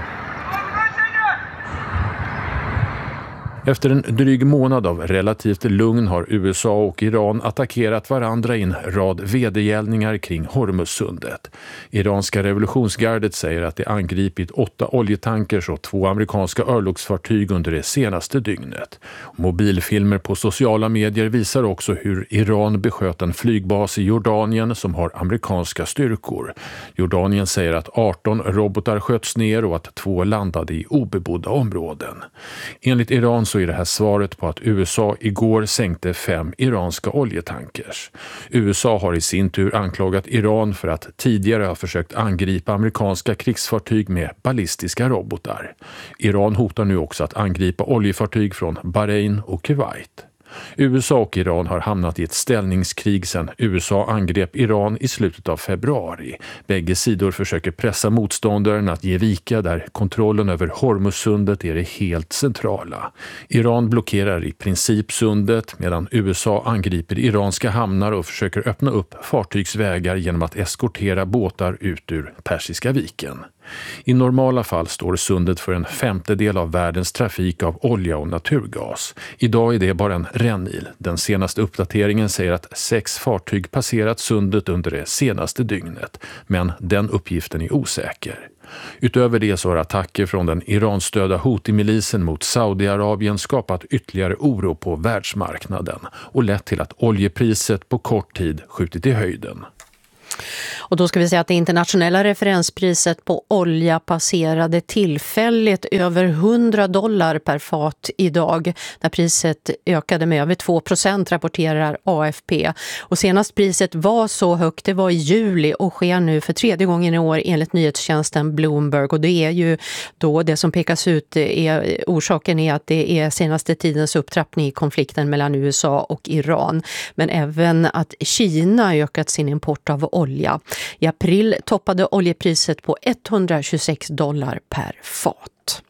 Speaker 21: Efter en dryg månad av relativt lugn har U S A och Iran attackerat varandra i en rad vedergällningar kring Hormuzsundet. Iranska revolutionsgardet säger att det angripit åtta oljetankers och två amerikanska örlogsfartyg under det senaste dygnet. Mobilfilmer på sociala medier visar också hur Iran besköt en flygbas i Jordanien som har amerikanska styrkor. Jordanien säger att arton robotar sköts ner och att två landade i obebodda områden. Enligt Iran så är det här svaret på att U S A igår sänkte fem iranska oljetankers. U S A har i sin tur anklagat Iran för att tidigare ha försökt angripa amerikanska krigsfartyg med ballistiska robotar. Iran hotar nu också att angripa oljefartyg från Bahrain och Kuwait. U S A och Iran har hamnat i ett ställningskrig sedan U S A angrep Iran i slutet av februari. Bägge sidor försöker pressa motståndaren att ge vika där kontrollen över Hormuzsundet är det helt centrala. Iran blockerar i princip sundet medan U S A angriper iranska hamnar och försöker öppna upp fartygsvägar genom att eskortera båtar ut ur Persiska viken. I normala fall står sundet för en femtedel av världens trafik av olja och naturgas. Idag är det bara en rännil. Den senaste uppdateringen säger att sex fartyg passerat sundet under det senaste dygnet, men den uppgiften är osäker. Utöver det så har attacker från den Iran-stödda Houthi-milisen mot Saudiarabien skapat ytterligare oro på världsmarknaden och lett till att oljepriset på kort tid skjutit i höjden.
Speaker 16: Och då ska vi säga att det internationella referenspriset på olja passerade tillfälligt över hundra dollar per fat idag, när priset ökade med över två procent, rapporterar A F P. Och senast priset var så högt, det var i juli och sker nu för tredje gången i år enligt nyhetstjänsten Bloomberg. Och det är ju då det som pekas ut, är, orsaken är att det är senaste tidens upptrappning i konflikten mellan U S A och Iran. Men även att Kina ökat sin import av olja. I april toppade oljepriset på etthundratjugosex dollar per fat.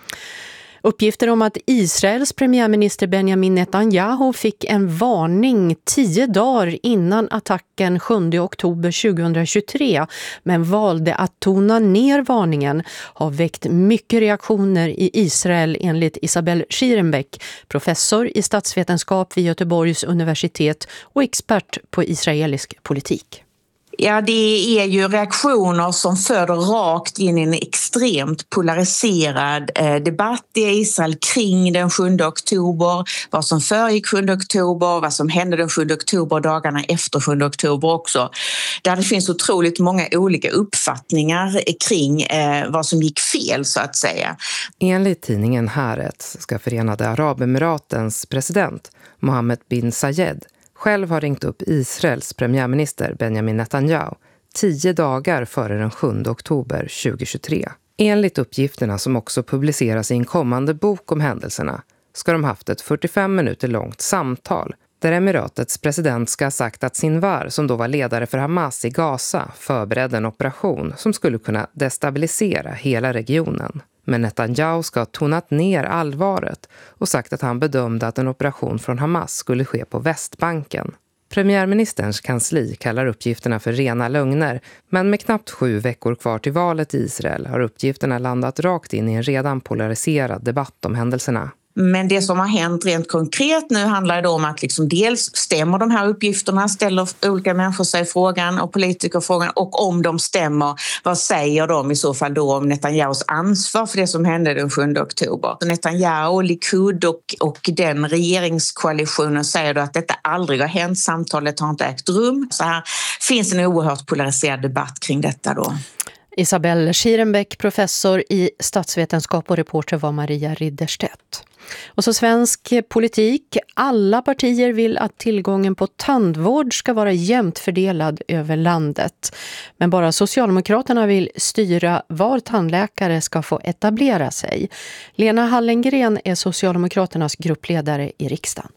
Speaker 16: Uppgifter om att Israels premiärminister Benjamin Netanyahu fick en varning tio dagar innan attacken sjunde oktober tjugohundratjugotre, men valde att tona ner varningen, har väckt mycket reaktioner i Israel, enligt Isabel Schierenbeck, professor i statsvetenskap vid Göteborgs universitet och expert på israelisk politik.
Speaker 1: Ja, det är ju reaktioner som föder rakt in i en extremt polariserad eh, debatt i Israel kring den sjunde oktober, vad som föregick sjunde oktober, vad som hände den sjunde oktober och dagarna efter sjunde oktober också. Där det finns otroligt många olika uppfattningar kring eh, vad som gick fel, så att säga.
Speaker 22: Enligt tidningen Haaretz ska Förenade Arabemiratens president Mohammed bin Zayed själv har ringt upp Israels premiärminister Benjamin Netanyahu tio dagar före den sjunde oktober tjugohundratjugotre. Enligt uppgifterna, som också publiceras i en kommande bok om händelserna, ska de haft ett fyrtiofem minuter långt samtal där Emiratets president ska ha sagt att Sinwar, som då var ledare för Hamas i Gaza, förberedde en operation som skulle kunna destabilisera hela regionen. Men Netanyahu ska ha tonat ner allvaret och sagt att han bedömde att en operation från Hamas skulle ske på Västbanken. Premiärministerns kansli kallar uppgifterna för rena lögner, men med knappt sju veckor kvar till valet i Israel har uppgifterna landat rakt in i en redan polariserad debatt om händelserna.
Speaker 1: Men det som har hänt rent konkret nu handlar det om att liksom dels stämmer de här uppgifterna, ställer olika människor sig frågan och politiker frågan, och om de stämmer, vad säger de i så fall då om Netanyahus ansvar för det som hände den sjunde oktober? Netanyahu, Likud och, och den regeringskoalitionen säger då att detta aldrig har hänt, samtalet har inte ägt rum. Så här finns en oerhört polariserad debatt kring detta då.
Speaker 16: Isabel Schierenbeck, professor i statsvetenskap, och reporter var Maria Ridderstedt. Och så svensk politik. Alla partier vill att tillgången på tandvård ska vara jämnt fördelad över landet. Men bara Socialdemokraterna vill styra var tandläkare ska få etablera sig. Lena Hallengren är Socialdemokraternas gruppledare i riksdagen.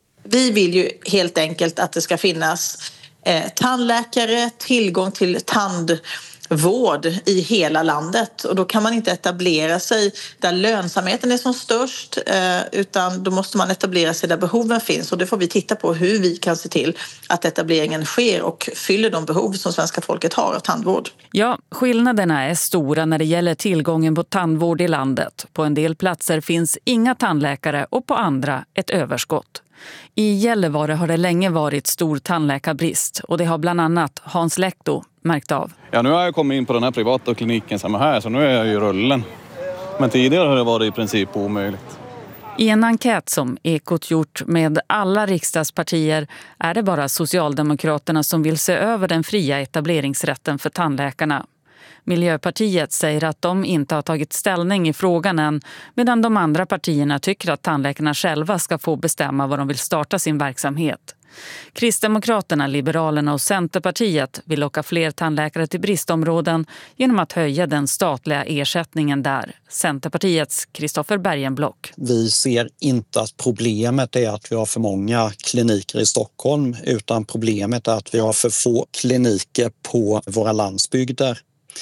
Speaker 23: Vi vill ju helt enkelt att det ska finnas eh, tandläkare, tillgång till tand vård i hela landet, och då kan man inte etablera sig där lönsamheten är som störst, utan då måste man etablera sig där behoven finns, och det får vi titta på hur vi kan se till att etableringen sker och fyller de behov som svenska folket har av tandvård.
Speaker 24: Ja, skillnaderna är stora när det gäller tillgången på tandvård i landet. På en del platser finns inga tandläkare och på andra ett överskott. I Gällivare har det länge varit stor tandläkarbrist, och det har bland annat Hans Lekto märkt av.
Speaker 25: Ja, nu har jag kommit in på den här privata kliniken som är här, så nu är jag ju rullen. Men tidigare har det varit i princip omöjligt.
Speaker 24: I en enkät som Ekot gjort med alla riksdagspartier är det bara Socialdemokraterna som vill se över den fria etableringsrätten för tandläkarna. Miljöpartiet säger att de inte har tagit ställning i frågan än, medan de andra partierna tycker att tandläkarna själva ska få bestämma var de vill starta sin verksamhet. Kristdemokraterna, Liberalerna och Centerpartiet vill locka fler tandläkare till bristområden genom att höja den statliga ersättningen där. Centerpartiets Kristoffer Bergenblock.
Speaker 26: Vi ser inte att problemet är att vi har för många kliniker i Stockholm, utan problemet är att vi har för få kliniker på våra landsbygder.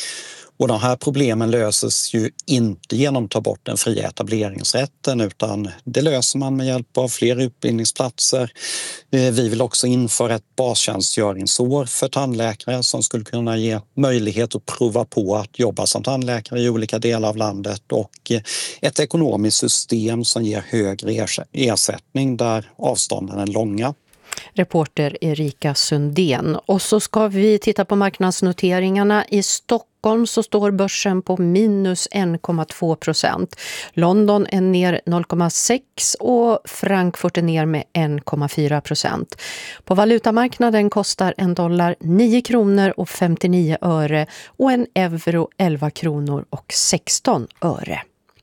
Speaker 26: Och de här problemen löses ju inte genom att ta bort den fria etableringsrätten, utan det löser man med hjälp av fler utbildningsplatser. Vi vill också införa ett bastjänstgöringsår för tandläkare som skulle kunna ge möjlighet att prova på att jobba som tandläkare i olika delar av landet, och ett ekonomiskt system som ger högre ersättning där avstånden är långa.
Speaker 16: Reporter Erika Sundén. Och så ska vi titta på marknadsnoteringarna. I Stockholm så står börsen på minus en komma två procent. London är ner noll komma sex och Frankfurt är ner med en komma fyra procent. På valutamarknaden kostar en dollar nio kronor och femtionio öre och en euro elva kronor och sexton öre.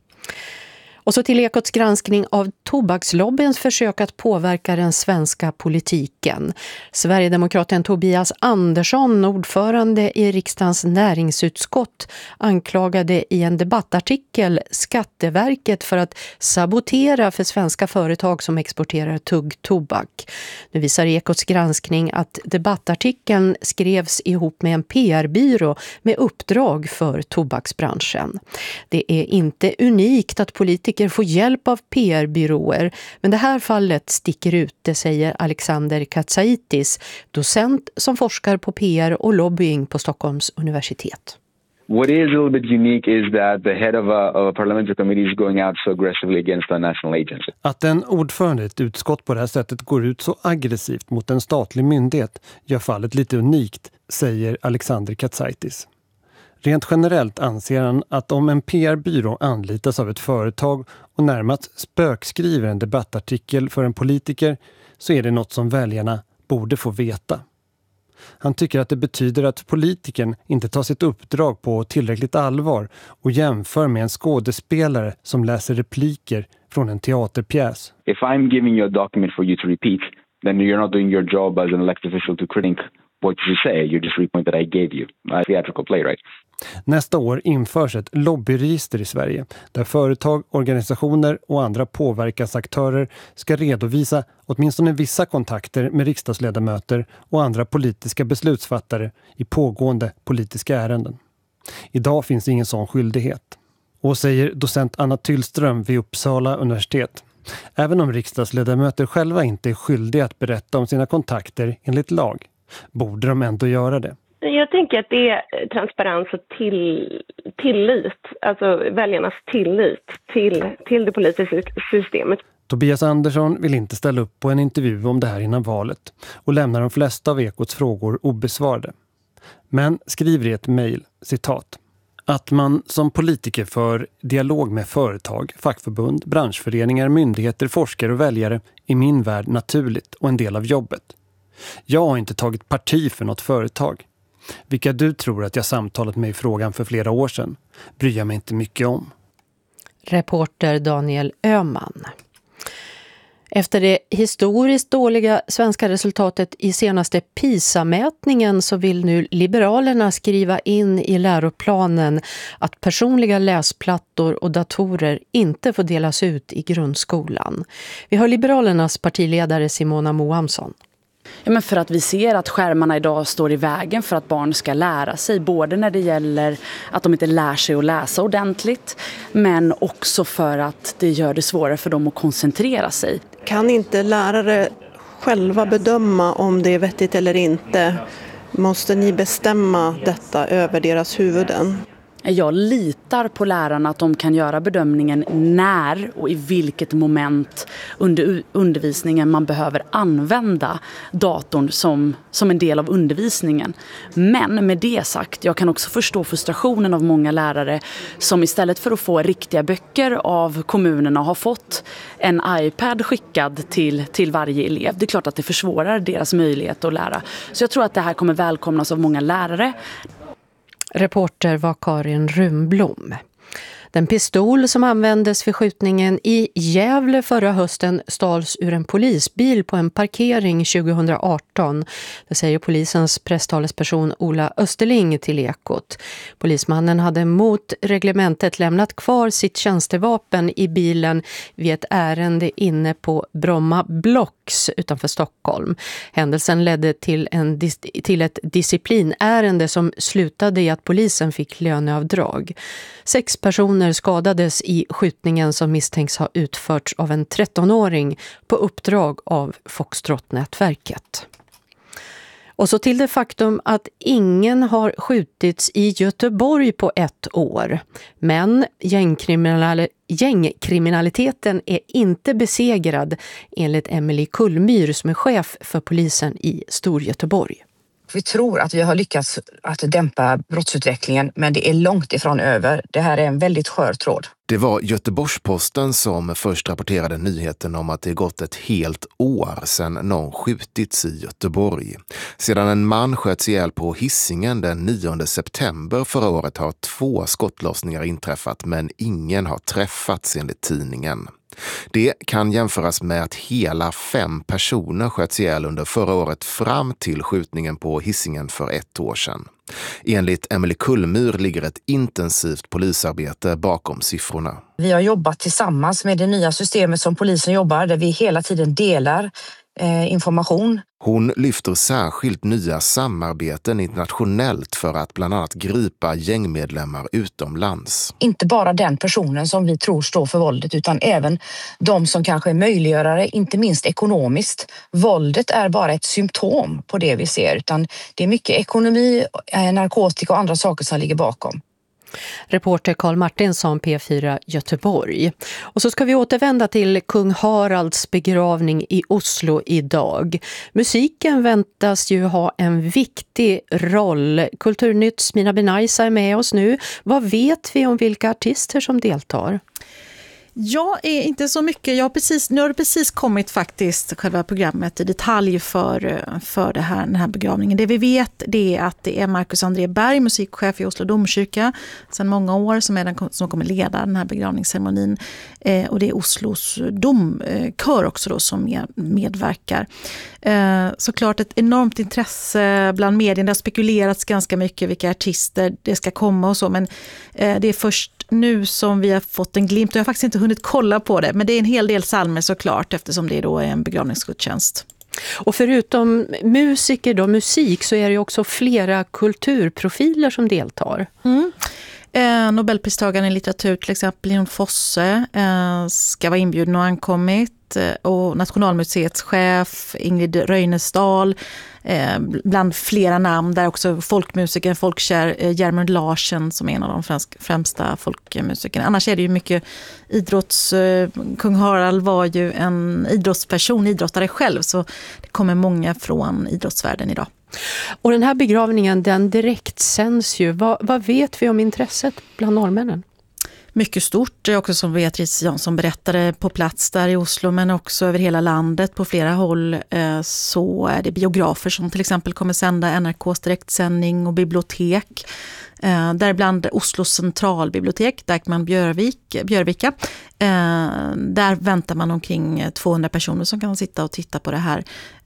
Speaker 16: Och så till Ekots granskning av tobakslobbyns försök att påverka den svenska politiken. Sverigedemokraten Tobias Andersson, ordförande i riksdagens näringsutskott, anklagade i en debattartikel Skatteverket för att sabotera för svenska företag som exporterar tuggtobak. Nu visar Ekots granskning att debattartikeln skrevs ihop med en P R-byrå med uppdrag för tobaksbranschen. Det är inte unikt att politiker får hjälp av P R-byråer, men det här fallet sticker ut, det säger Alexander Katsaitis, docent som forskar på P R och lobbying på Stockholms universitet.
Speaker 4: What is a little bit unique is that the head of a, of a parliamentary committee is going out so aggressively against a national agency.
Speaker 2: Att en ordförande i ett utskott på det här sättet går ut så aggressivt mot en statlig myndighet gör fallet lite unikt, säger Alexander Katsaitis. Rent generellt anser han att om en P R-byrå anlitas av ett företag och närmast spökskriver en debattartikel för en politiker så är det något som väljarna borde få veta. Han tycker att det betyder att politikern inte tar sitt uppdrag på tillräckligt allvar och jämför med en skådespelare som läser repliker från en teaterpjäs.
Speaker 4: If I'm giving you a document for you to repeat, then you're not doing your job as an elected official to critique what you say. You're just repeating that I gave you. A theatrical play, right?
Speaker 2: Nästa år införs ett lobbyregister i Sverige där företag, organisationer och andra påverkansaktörer ska redovisa åtminstone vissa kontakter med riksdagsledamöter och andra politiska beslutsfattare i pågående politiska ärenden. Idag finns ingen sån skyldighet. Och säger docent Anna Tyllström vid Uppsala universitet. Även om riksdagsledamöter själva inte är skyldiga att berätta om sina kontakter enligt lag, borde de ändå göra det.
Speaker 5: Jag tänker att det är transparens och till, tillit, alltså väljarnas tillit till, till det politiska systemet.
Speaker 2: Tobias Andersson vill inte ställa upp på en intervju om det här innan valet och lämnar de flesta av Ekots frågor obesvarade. Men skriver i ett mejl, citat, att man som politiker för dialog med företag, fackförbund, branschföreningar, myndigheter, forskare och väljare är min värld naturligt och en del av jobbet. Jag har inte tagit parti för något företag. Vilka du tror att jag samtalat med i frågan för flera år sedan bryr jag mig inte mycket om.
Speaker 16: Reporter Daniel Öhman. Efter det historiskt dåliga svenska resultatet i senaste PISA-mätningen så vill nu Liberalerna skriva in i läroplanen att personliga läsplattor och datorer inte får delas ut i grundskolan. Vi har Liberalernas partiledare Simona Moamsson.
Speaker 7: Ja, men för att vi ser att skärmarna idag står i vägen för att barn ska lära sig. Både när det gäller att de inte lär sig att läsa ordentligt. Men också för att det gör det svårare för dem att koncentrera sig.
Speaker 8: Kan inte lärare själva bedöma om det är vettigt eller inte? Måste ni bestämma detta över deras huvuden?
Speaker 7: Jag litar på lärarna att de kan göra bedömningen när och i vilket moment under undervisningen man behöver använda datorn som, som en del av undervisningen. Men med det sagt, jag kan också förstå frustrationen av många lärare som istället för att få riktiga böcker av kommunerna har fått en iPad skickad till, till varje elev. Det är klart att det försvårar deras möjlighet att lära. Så jag tror att det här kommer välkomnas av många lärare.
Speaker 16: Reporter var Karin Rumblom. Den pistol som användes vid skjutningen i Gävle förra hösten stals ur en polisbil på en parkering tjugohundraarton. Det säger polisens presstalesperson Ola Österling till Ekot. Polismannen hade mot reglementet lämnat kvar sitt tjänstevapen i bilen vid ett ärende inne på Bromma Blocks utanför Stockholm. Händelsen ledde till, en, till ett disciplinärende som slutade i att polisen fick löneavdrag. Sex personer skadades i skjutningen som misstänks ha utförts av en trettonåring på uppdrag av Foxtrot-nätverket. Och så till det faktum att ingen har skjutits i Göteborg på ett år. Men gängkriminal- gängkriminaliteten är inte besegrad enligt Emelie Kullmyr som är chef för polisen i Storgöteborg.
Speaker 3: Vi tror att vi har lyckats att dämpa brottsutvecklingen, men det är långt ifrån över. Det här är en väldigt skör tråd.
Speaker 6: Det var Göteborgs-Posten som först rapporterade nyheten om att det gått ett helt år sedan någon skjutits i Göteborg. Sedan en man sköts ihjäl på Hisingen den nionde september förra året har två skottlossningar inträffat, men ingen har träffats enligt tidningen. Det kan jämföras med att hela fem personer sköts ihjäl under förra året fram till skjutningen på Hisingen för ett år sedan. Enligt Emelie Kullmyr ligger ett intensivt polisarbete bakom siffrorna.
Speaker 3: Vi har jobbat tillsammans med det nya systemet som polisen jobbar, där vi hela tiden delar eh, information.
Speaker 6: Hon lyfter särskilt nya samarbeten internationellt för att bland annat gripa gängmedlemmar utomlands.
Speaker 3: Inte bara den personen som vi tror står för våldet, utan även de som kanske är möjliggörare, inte minst ekonomiskt. Våldet är bara ett symptom på det vi ser, utan det är mycket ekonomi, narkotika och andra saker som ligger bakom.
Speaker 16: Reporter Karl Martinsson, P fyra Göteborg. Och så ska vi återvända till kung Haralds begravning i Oslo idag. Musiken väntas ju ha en viktig roll. Kulturnytts Mina Benaisa är med oss nu. Vad vet vi om vilka artister som deltar?
Speaker 9: Jag är inte så mycket. Jag har precis, nu har det precis kommit faktiskt själva programmet i detalj för, för det här, den här begravningen. Det vi vet det är att det är Marcus André Berg, musikchef i Oslo domkyrka sedan många år, som är den som kommer leda den här begravningsceremonin. Eh, och det är Oslos domkör också då som med, medverkar. Eh, såklart ett enormt intresse bland medierna. Det har spekulerats ganska mycket vilka artister det ska komma och så, men eh, det är först nu som vi har fått en glimt, och jag har faktiskt inte hunnit kolla på det, men det är en hel del psalmer såklart, eftersom det då är en begravningsgudstjänst.
Speaker 16: Och förutom musiker då, musik, så är det ju också flera kulturprofiler som deltar.
Speaker 9: Mm. Eh, Nobelpristagaren i litteratur till exempel Leon Fosse eh, ska vara inbjuden och ankommit, och Nationalmuseets chef Ingrid Röjnesdal eh, bland flera namn, där också folkmusikern, folkkär eh, Germund Larsen som är en av de fransk, främsta folkmusikerna. Annars är det ju mycket idrotts... Eh, kung Harald var ju en idrottsperson, idrottare själv, så det kommer många från idrottsvärlden idag.
Speaker 16: Och den här begravningen, den direkt sänds ju. Vad, vad vet vi om intresset bland norrmännen?
Speaker 9: Mycket stort, också som Beatrice Jansson berättade, på plats där i Oslo, men också över hela landet på flera håll. Så är det biografer som till exempel kommer sända N R K:s direktsändning, och bibliotek. Däribland Oslos centralbibliotek, Dagman Björvik, Björvika. Där väntar man omkring tvåhundra personer som kan sitta och titta på det här.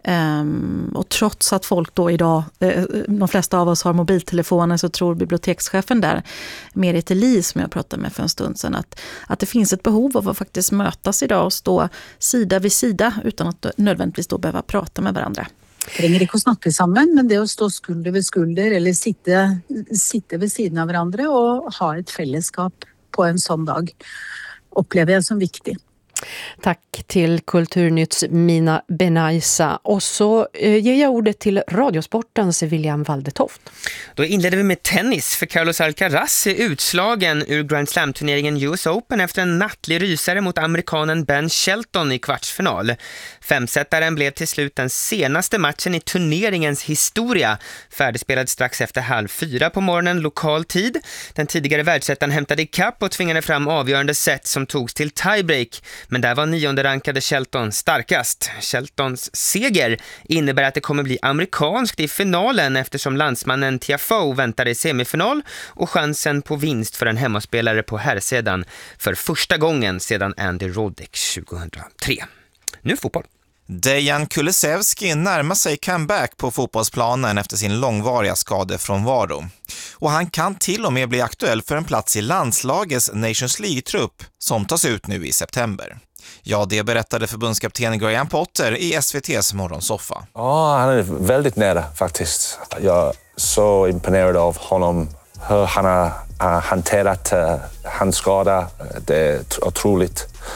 Speaker 9: Och trots att folk då idag, de flesta av oss har mobiltelefoner, så tror bibliotekschefen där, Merit Eli, som jag pratade med för en stund sedan, att, att det finns ett behov av att faktiskt mötas idag och stå sida vid sida utan att nödvändigtvis då behöva prata med varandra.
Speaker 10: Trenger ikke å snakke sammen, men det å stå skulder ved skulder eller sitte, sitte ved siden av hverandre og ha et fellesskap på en sånn dag, opplever jeg som viktig.
Speaker 16: Tack till Kulturnytts Mina Benaisa. Och så eh, ger jag ordet till Radiosportens William Waldetoft.
Speaker 11: Då inleder vi med tennis, för Carlos Alcaraz är utslagen ur Grand Slam-turneringen U S Open efter en nattlig rysare mot amerikanen Ben Shelton i kvartsfinal. Femsättaren blev till slut den senaste matchen i turneringens historia, färdigspelad strax efter halv fyra på morgonen lokal tid. Den tidigare världsettan hämtade ikapp och tvingade fram avgörande set som togs till tiebreak. Men där var nionde rankade Shelton starkast. Sheltons seger innebär att det kommer bli amerikanskt i finalen, eftersom landsmannen Tiafoe väntar i semifinal, och chansen på vinst för en hemmaspelare på herrsedan för första gången sedan Andy Roddick tjugohundratre. Nu fotboll.
Speaker 12: Dejan Kulusevski närmar sig comeback på fotbollsplanen efter sin långvariga skadefrånvaro. Och han kan till och med bli aktuell för en plats i landslagets Nations League-trupp som tas ut nu i september. Ja, det berättade förbundskapten Graham Potter i S V T:s morgonsoffa.
Speaker 27: Ja, han är väldigt nära faktiskt. Jag är så imponerad av honom, hur han har hanterat hans skada. Det är otroligt.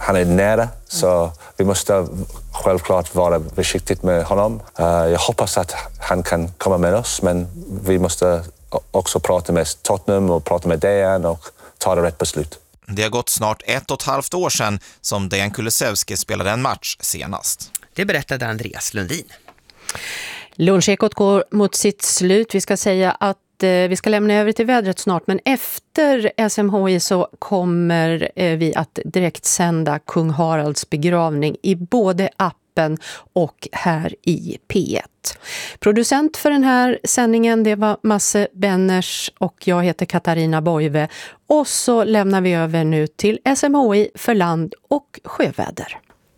Speaker 27: han är nära, så vi måste självklart vara försiktigt med honom. Jag hoppas att han kan komma med oss, men vi måste också prata med Tottenham och prata med Dejan och ta det rätt beslut.
Speaker 12: Det har gått snart ett och ett halvt år sedan som Dejan Kulusevski spelade en match senast.
Speaker 11: Det berättade Andreas Lundin.
Speaker 16: Lunchekot går mot sitt slut. Vi ska säga att eh, vi ska lämna över till vädret snart, men efter S M H I så kommer eh, vi att direkt sända Kung Haralds begravning i både appen och här i P ett. Producent för den här sändningen, det var Masse Benners och jag heter Katarina Boive. Och så lämnar vi över nu till S M H I för land- och sjöväder.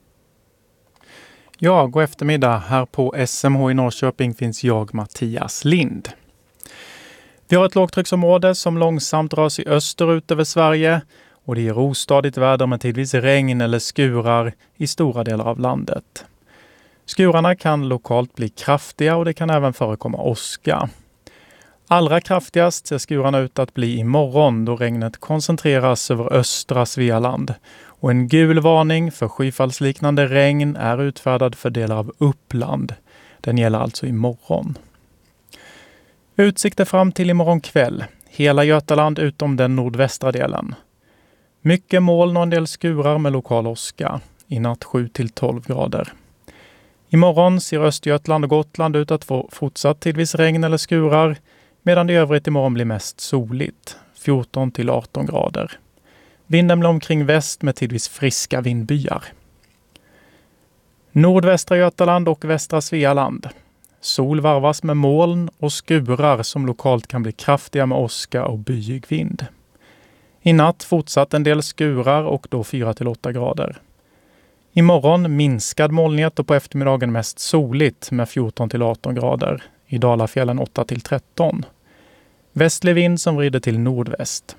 Speaker 13: Ja, god eftermiddag. Här på S M H i Norrköping finns jag, Mattias Lind. Vi har ett lågtrycksområde som långsamt rör sig österut över Sverige och det ger ostadigt väder med tidvis regn eller skurar i stora delar av landet. Skurarna kan lokalt bli kraftiga och det kan även förekomma åska. Allra kraftigast ser skurarna ut att bli imorgon då regnet koncentreras över östra Svealand. Och en gul varning för skyfallsliknande regn är utfärdad för delar av Uppland. Den gäller alltså imorgon. Utsikter fram till imorgon kväll. Hela Götaland utom den nordvästra delen. Mycket moln och en del skurar med lokal åska. I natt sju till tolv grader. Imorgon ser Östergötland och Gotland ut att få fortsatt tidvis regn eller skurar. Medan det i övrigt imorgon blir mest soligt. fjorton till arton grader. Vinden blir omkring väst med tidvis friska vindbyar. Nordvästra Götaland och västra Svealand. Sol varvas med moln och skurar som lokalt kan bli kraftiga med åska och byig vind. I natt fortsatt en del skurar och då fyra till åtta grader. Imorgon minskad molnighet och på eftermiddagen mest soligt med fjorton till arton grader. I Dalafjällen åtta till tretton. Västlig vind som vrider till nordväst.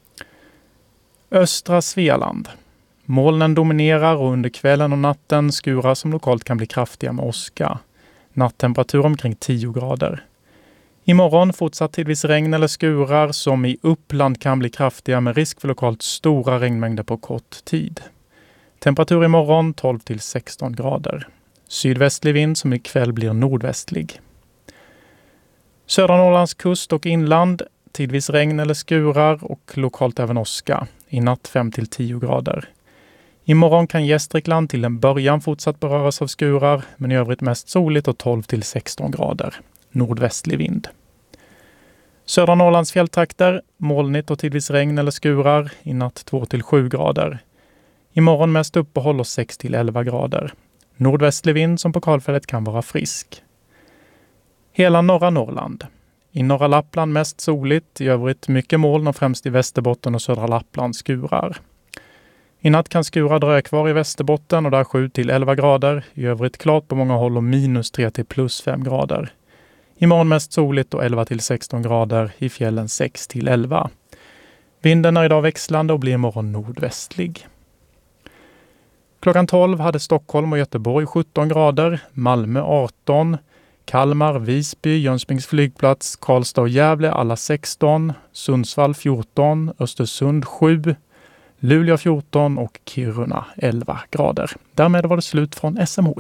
Speaker 13: Östra Svealand. Molnen dominerar och under kvällen och natten skurar som lokalt kan bli kraftiga med åska. Nattemperatur omkring tio grader. Imorgon fortsatt tidvis regn eller skurar som i Uppland kan bli kraftiga med risk för lokalt stora regnmängder på kort tid. Temperatur imorgon tolv till sexton grader. Sydvästlig vind som ikväll blir nordvästlig. Södra Norrlands kust och inland. Tidvis regn eller skurar och lokalt även åska. I natt fem till tio grader. Imorgon kan Gästrikland till en början fortsatt beröras av skurar, men i övrigt mest soligt och tolv till sexton grader. Nordvästlig vind. Södra Norrlands fjälltrakter, molnigt och tidvis regn eller skurar. I natt två till sju grader. Imorgon mest uppehåll och sex till elva grader. Nordvästlig vind som på Karlfället kan vara frisk. Hela norra Norrland. I norra Lappland mest soligt, i övrigt mycket moln och främst i Västerbotten och södra Lappland skurar. I natt kan skurar dröja kvar i Västerbotten och där sju till elva grader, i övrigt klart på många håll och minus tre till plus fem grader. Imorgon mest soligt och elva till sexton grader, i fjällen sex till elva. Vinden är idag växlande och blir imorgon nordvästlig. Klockan tolv hade Stockholm och Göteborg sjutton grader, Malmö arton, Kalmar, Visby, Jönköpings flygplats, Karlstad och Gävle alla sexton, Sundsvall fjorton, Östersund sju, Luleå fjorton och Kiruna elva grader. Därmed var det slut från S M H I.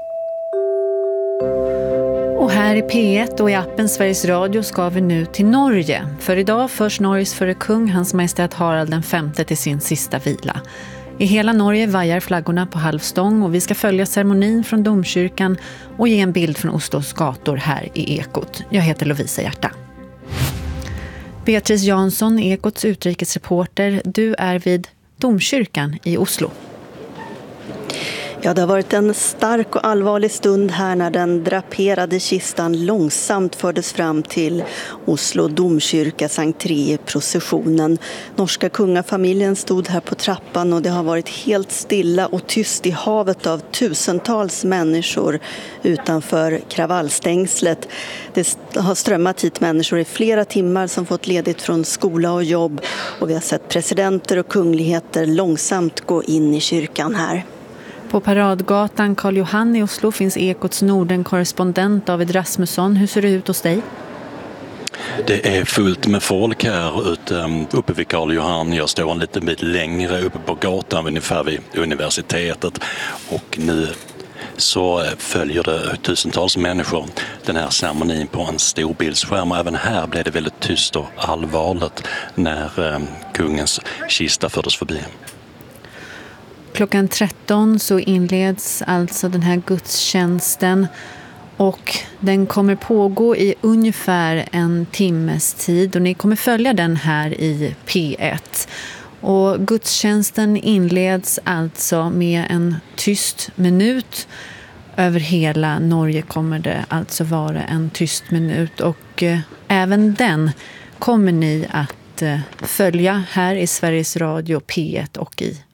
Speaker 9: Och här i P ett och i appen Sveriges Radio ska vi nu till Norge. För idag förs Norges före kung, hans majestät Harald den femte, till sin sista vila. I hela Norge vajar flaggorna på halvstång och vi ska följa ceremonin från domkyrkan och ge en bild från Oslos gator här i Ekot. Jag heter Lovisa Hjärta. Beatrice Jansson, Ekots utrikesreporter, du är vid domkyrkan i Oslo.
Speaker 14: Ja, det har varit en stark och allvarlig stund här när den draperade kistan långsamt fördes fram till Oslo domkyrkas entré i processionen. Norska kungafamiljen stod här på trappan och det har varit helt stilla och tyst i havet av tusentals människor utanför kravallstängslet. Det har strömmat hit människor i flera timmar som fått ledigt från skola och jobb och vi har sett presidenter och kungligheter långsamt gå in i kyrkan här.
Speaker 9: På Paradgatan Karl Johan i Oslo finns Ekots Norden-korrespondent David Rasmusson. Hur ser det ut hos dig?
Speaker 15: Det är fullt med folk här ute, uppe vid Karl Johan. Jag står en liten bit längre uppe på gatan ungefär vid universitetet och nu så följer det tusentals människor den här ceremonin på en stor bildskärm. Och även här blev det väldigt tyst och allvarligt när eh, kungens kista fördes förbi.
Speaker 17: Klockan tretton så inleds alltså den här gudstjänsten och den kommer pågå i ungefär en timmes tid och ni kommer följa den här i P ett. Och gudstjänsten inleds alltså med en tyst minut. Över hela Norge kommer det alltså vara en tyst minut och eh, även den kommer ni att eh, följa här i Sveriges Radio P ett och i